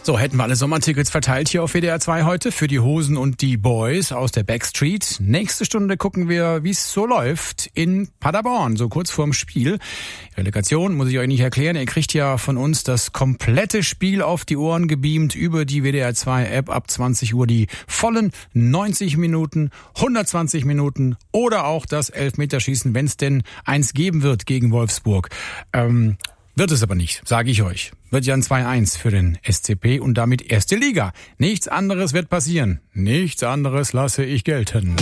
So, hätten wir alle Sommertickets verteilt hier auf WDR 2 heute für die Hosen und die Boys aus der Backstreet. Nächste Stunde gucken wir, wie es so läuft in Paderborn, so kurz vorm Spiel. Relegation muss ich euch nicht erklären. Ihr kriegt ja von uns das komplette Spiel auf die Ohren gebeamt über die WDR 2 App ab 20 Uhr. Die vollen 90 Minuten, 120 Minuten oder auch das Elfmeterschießen, wenn es denn eins geben wird gegen Wolfsburg. Wird es aber nicht, sage ich euch. Wird ja ein 2-1 für den SCP und damit erste Liga. Nichts anderes wird passieren. Nichts anderes lasse ich gelten.